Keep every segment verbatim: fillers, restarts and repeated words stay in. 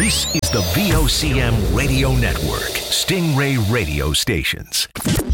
This is the V O C M Radio Network, Stingray Radio Stations.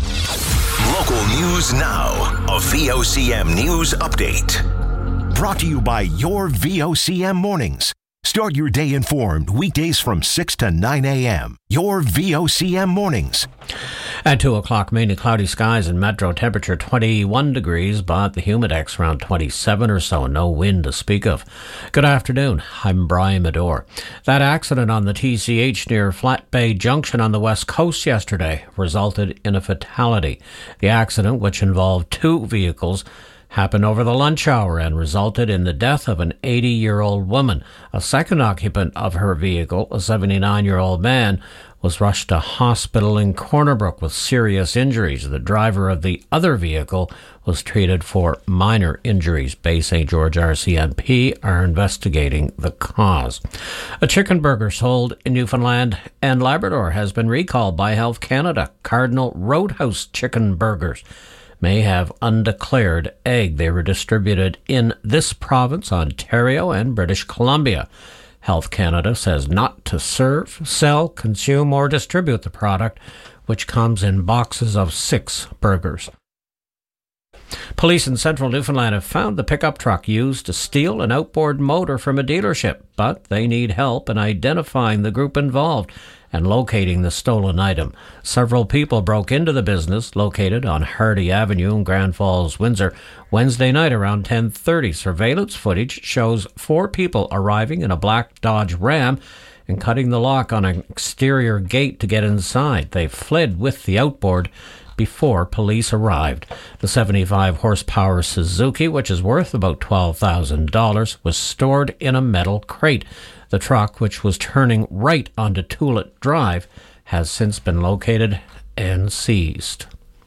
Local news now, a V O C M news update. Brought to you by your V O C M mornings. Start your day informed weekdays from six to nine a.m. Your V O C M mornings. At two o'clock, mainly cloudy skies and metro temperature twenty-one degrees, but the humidex around twenty-seven or so. No wind to speak of. Good afternoon. I'm Brian Medore. That accident on the T C H near Flat Bay Junction on the west coast yesterday resulted in a fatality. The accident, which involved two vehicles, happened over the lunch hour and resulted in the death of an eighty-year-old woman. A second occupant of her vehicle, a seventy-nine-year-old man, was rushed to hospital in Corner Brook with serious injuries. The driver of the other vehicle was treated for minor injuries. Bay Saint George R C M P are investigating the cause. A chicken burger sold in Newfoundland and Labrador has been recalled by Health Canada. Cardinal Roadhouse chicken burgers may have undeclared egg. They were distributed in this province, Ontario, and British Columbia. Health Canada says not to serve, sell, consume, or distribute the product, which comes in boxes of six burgers. Police in central Newfoundland have found the pickup truck used to steal an outboard motor from a dealership, but they need help in identifying the group involved and locating the stolen item. Several people broke into the business located on Hardy Avenue in Grand Falls, Windsor, Wednesday night around ten thirty. Surveillance footage shows four people arriving in a black Dodge Ram and cutting the lock on an exterior gate to get inside. They fled with the outboard before police arrived. The seventy-five horsepower Suzuki, which is worth about twelve thousand dollars, was stored in a metal crate. The truck, which was turning right onto Tulet Drive, has since been located and seized.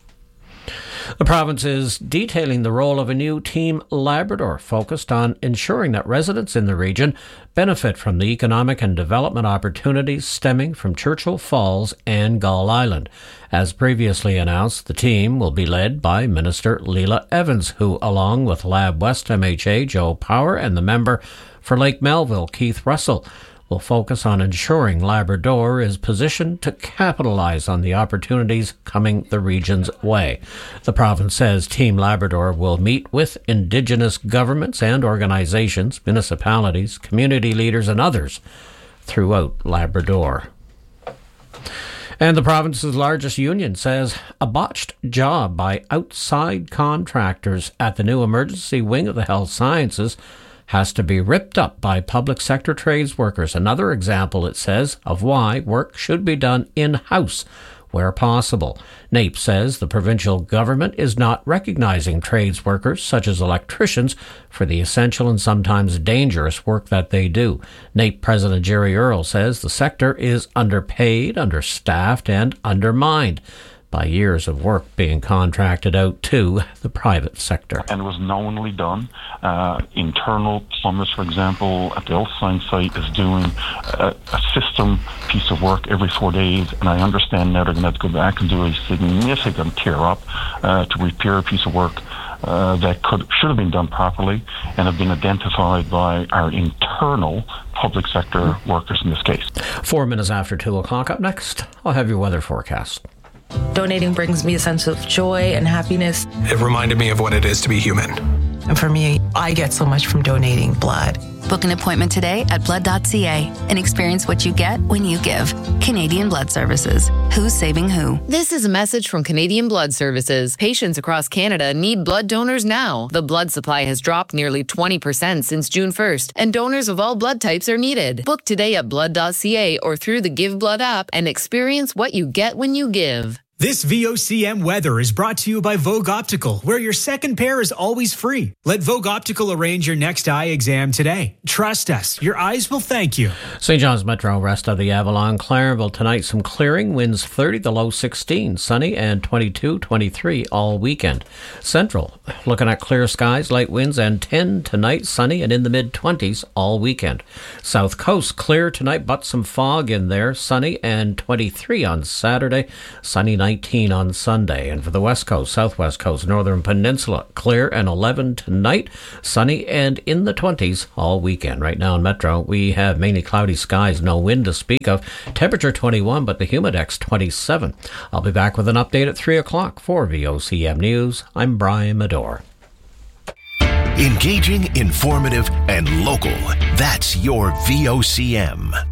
The province is detailing the role of a new Team Labrador focused on ensuring that residents in the region benefit from the economic and development opportunities stemming from Churchill Falls and Gull Island. As previously announced, the team will be led by Minister Leela Evans, who, along with Lab West M H A Joe Power and the member for Lake Melville, Keith Russell, will focus on ensuring Labrador is positioned to capitalize on the opportunities coming the region's way. The province says Team Labrador will meet with Indigenous governments and organizations, municipalities, community leaders, and others throughout Labrador. And the province's largest union says a botched job by outside contractors at the new emergency wing of the health sciences has to be ripped up by public sector trades workers. Another example, it says, of why work should be done in-house where possible. NAPE says the provincial government is not recognizing trades workers, such as electricians, for the essential and sometimes dangerous work that they do. NAPE President Jerry Earle says the sector is underpaid, understaffed, and undermined by years of work being contracted out to the private sector. And it was knowingly done. Uh, internal plumbers, for example, at the health science site is doing a, a system piece of work every four days, and I understand now they're going to have to go back and do a significant tear-up uh, to repair a piece of work uh, that could should have been done properly and have been identified by our internal public sector workers in this case. Four minutes after two o'clock. Up next, I'll have your weather forecast. Donating brings me a sense of joy and happiness. It reminded me of what it is to be human. And for me, I get so much from donating blood. Book an appointment today at blood dot c a and experience what you get when you give. Canadian Blood Services. Who's saving who? This is a message from Canadian Blood Services. Patients across Canada need blood donors now. The blood supply has dropped nearly twenty percent since June first, and donors of all blood types are needed. Book today at blood dot c a or through the Give Blood app and experience what you get when you give. This V O C M weather is brought to you by Vogue Optical, where your second pair is always free. Let Vogue Optical arrange your next eye exam today. Trust us, your eyes will thank you. Saint John's Metro, rest of the Avalon, Clarenville tonight, some clearing, winds thirty, the low sixteen, sunny and twenty-two, twenty-three all weekend. Central, looking at clear skies, light winds, and ten tonight, sunny and in the mid-twenties all weekend. South Coast, clear tonight, but some fog in there, sunny and twenty-three on Saturday, sunny nineteen on Sunday. And for the West Coast, Southwest Coast, Northern Peninsula, clear and eleven tonight, sunny and in the twenties all weekend. Right now in Metro, we have mainly cloudy skies, no wind to speak of, temperature twenty-one, but the humidex twenty-seven. I'll be back with an update at three o'clock for V O C M News. I'm Brian Medore. Engaging, informative, and local. That's your V O C M.